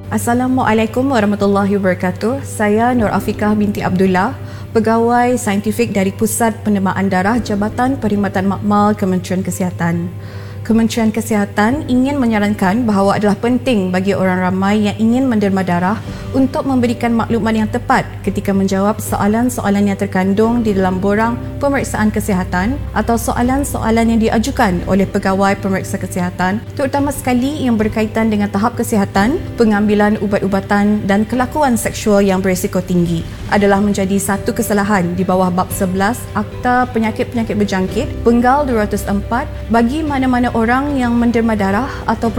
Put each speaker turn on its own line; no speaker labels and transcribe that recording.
Assalamualaikum warahmatullahi wabarakatuh. Saya Nur Afiqah binti Abdullah, pegawai saintifik dari Pusat Pendemaan Darah Jabatan Perkhidmatan Makmal Kementerian Kesihatan. Kementerian Kesihatan ingin menyarankan bahawa adalah penting bagi orang ramai yang ingin menderma darah untuk memberikan maklumat yang tepat ketika menjawab soalan-soalan yang terkandung di dalam borang pemeriksaan kesihatan atau soalan-soalan yang diajukan oleh pegawai pemeriksa kesihatan, terutama sekali yang berkaitan dengan tahap kesihatan, pengambilan ubat-ubatan dan kelakuan seksual yang berisiko tinggi adalah menjadi satu kesalahan di bawah bab 11 Akta Penyakit-Penyakit Berjangkit Penggal 204 bagi mana-mana orang yang menderma darah atau